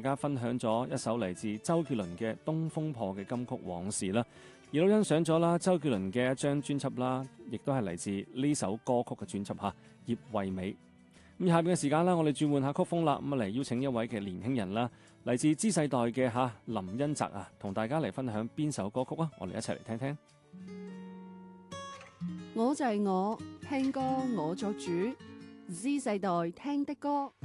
家分享咗一首嚟自周杰倫嘅《東風破》嘅金曲往事啦，亦都欣賞咗啦周杰倫嘅一張專輯啦，亦都係嚟自呢首歌曲嘅專輯吓，葉惠美。咁下邊嘅時間啦，我哋轉換下曲風啦，咁嚟邀請一位嘅年輕人啦，嚟自 Z 世代嘅林欣澤啊，同大家嚟分享邊首歌曲啊？我哋一齊嚟聽聽。 我就係我，聽歌我作主，Z 世代聽的歌。